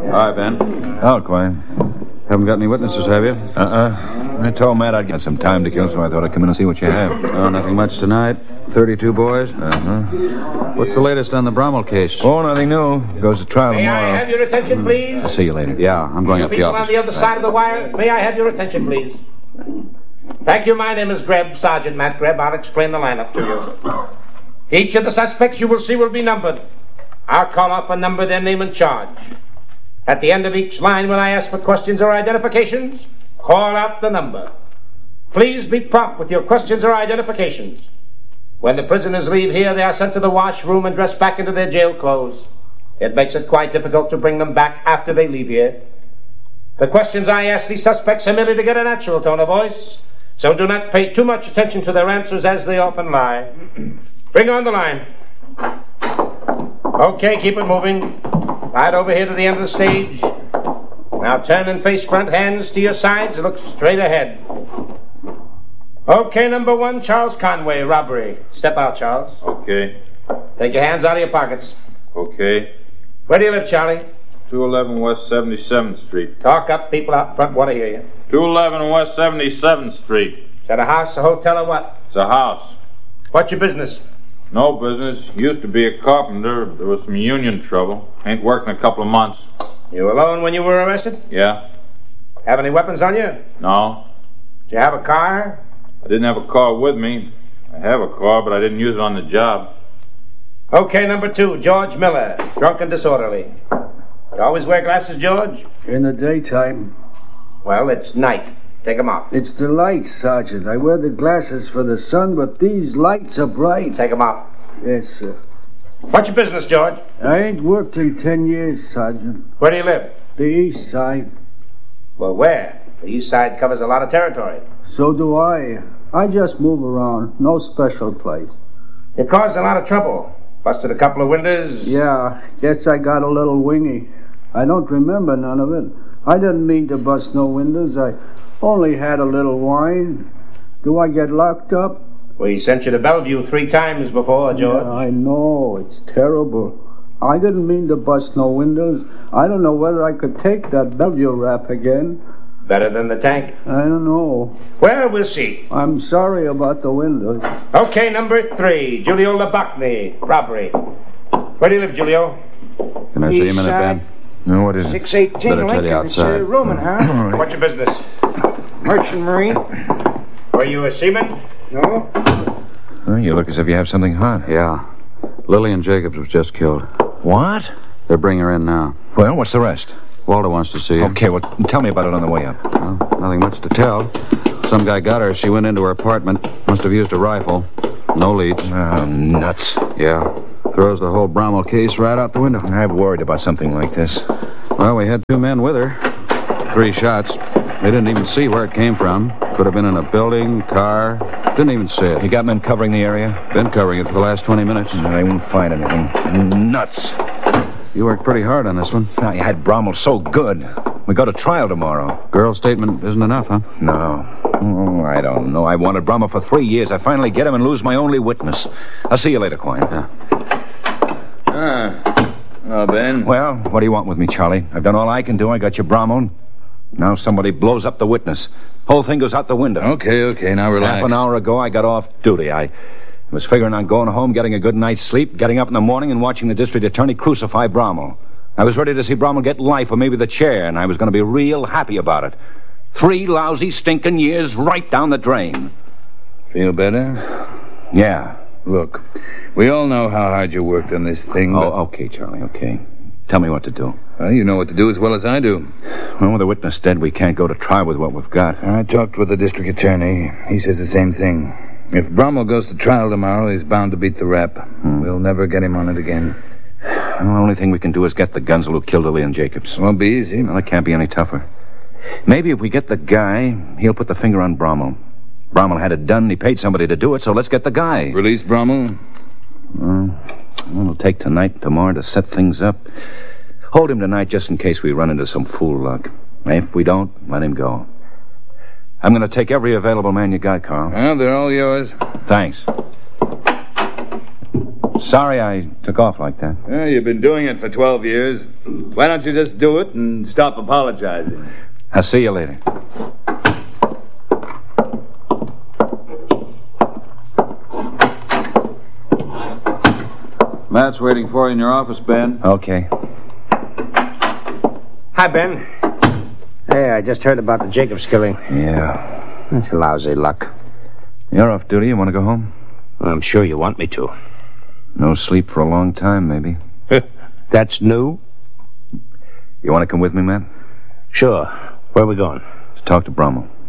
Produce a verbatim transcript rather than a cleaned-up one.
Hi, Ben. Oh, Quine. Haven't got any witnesses, have you? Uh-uh. I told Matt I'd get some time to kill, so I thought I'd come in and see what you have. Oh, nothing much tonight. thirty-two boys. Uh-huh. What's the latest on the Brommel case? Oh, nothing new. Goes to trial May tomorrow. I have your attention, please? I'll see you later. Yeah, I'm going You up the people office. on the other side of the wire, may I have your attention, please? Thank you. My name is Greb, Sergeant Matt Greb. I'll explain the lineup to you. Each of the suspects you will see will be numbered. I'll call off a number, their name and charge. At the end of each line, when I ask for questions or identifications, call out the number. Please be prompt with your questions or identifications. When the prisoners leave here, they are sent to the washroom and dressed back into their jail clothes. It makes it quite difficult to bring them back after they leave here. The questions I ask these suspects are merely to get a natural tone of voice, so do not pay too much attention to their answers as they often lie. Bring on the line. Okay, keep it moving. Right over here to the end of the stage. Now turn and face front, hands to your sides, look straight ahead. Okay, number one, Charles Conway, robbery. Step out, Charles. Okay. Take your hands out of your pockets. Okay. Where do you live, Charlie? two eleven West seventy-seventh Street. Talk up, people out front want to hear you. two eleven West seventy-seventh Street. Is that a house, a hotel, or what? It's a house. What's your business? No business. Used to be a carpenter. There was some union trouble. Ain't worked in a couple of months. You were alone when you were arrested? Yeah? Have any weapons on you? No. Do you have a car? I didn't have a car with me. I have a car, but I didn't use it on the job. Okay, number two, George Miller, drunk and disorderly. You always wear glasses, George? In the daytime. Well, it's night. Take them off. It's the lights, Sergeant. I wear the glasses for the sun, but these lights are bright. Take them off. Yes, sir. What's your business, George? I ain't worked in ten years, Sergeant. Where do you live? The east side. Well, where? The east side covers a lot of territory. So do I. I just move around. No special place. You caused a lot of trouble. Busted a couple of windows. Yeah, guess I got a little wingy. I don't remember none of it. I didn't mean to bust no windows. I only had a little wine. Do I get locked up? We sent you to Bellevue three times before, George. Yeah, I know. It's terrible. I didn't mean to bust no windows. I don't know whether I could take that Bellevue rap again. Better than the tank? I don't know. Well, we'll see. I'm sorry about the windows. Okay, number three, Julio Labachny, robbery. Where do you live, Julio? Can I see you a minute, Ben? No, what is it? six eighteen Better tell you Lincoln. It's outside. a rooming house. What's your business? Merchant Marine. Were you a seaman? No. Oh, you look as if you have something hot. Yeah. Lillian Jacobs was just killed. What? They're bringing her in now. Well, what's the rest? Walter wants to see her. Okay, well, tell me about it on the way up. Well, nothing much to tell. Some guy got her. She went into her apartment. Must have used a rifle. No leads. Oh, nuts. Yeah. Throws the whole Brommel case right out the window. I've worried about something like this. Well, we had two men with her. Three shots. They didn't even see where it came from. Could have been in a building, car. Didn't even see it. You got men covering the area? Been covering it for the last twenty minutes. No, they won't find anything. Nuts. You worked pretty hard on this one. Now, you had Brommel so good. We go to trial tomorrow. Girl's statement isn't enough, huh? No. Oh, I don't know. I wanted Brommel for three years. I finally get him and lose my only witness. I'll see you later, Quine. Yeah. Ah. Oh, Ben. Well, what do you want with me, Charlie? I've done all I can do. I got you Brommel. Now somebody blows up the witness. Whole thing goes out the window. Okay, okay, now relax. Half an hour ago, I got off duty. I was figuring on going home, getting a good night's sleep, getting up in the morning and watching the district attorney crucify Brommel. I was ready to see Brommel get life or maybe the chair, and I was going to be real happy about it. Three lousy, stinking years right down the drain. Feel better? Yeah. Look, we all know how hard you worked on this thing. Oh, okay, Charlie, okay. Tell me what to do. Well, you know what to do as well as I do. Well, with the witness dead, we can't go to trial with what we've got. I talked with the district attorney. He says the same thing. If Brommel goes to trial tomorrow, he's bound to beat the rap. Hmm. We'll never get him on it again. Well, the only thing we can do is get the gunsel who killed Lillian Jacobs. Won't be easy. Well, it can't be any tougher. Maybe if we get the guy, he'll put the finger on Brommel. Brommel had it done, he paid somebody to do it, so let's get the guy. Release Brommel? Well, it'll take tonight and tomorrow to set things up. Hold him tonight just in case we run into some fool luck. If we don't, let him go. I'm going to take every available man you got, Carl. Well, they're all yours. Thanks. Sorry I took off like that. Well, you've been doing it for twelve years. Why don't you just do it and stop apologizing? I'll see you later. Matt's waiting for you in your office, Ben. Okay. Hi, Ben. Hey, I just heard about the Jacobs killing. Yeah. That's lousy luck. You're off duty. You want to go home? I'm sure you want me to. No sleep for a long time, maybe. That's new? You want to come with me, Matt? Sure. Where are we going? To talk to Bromwell.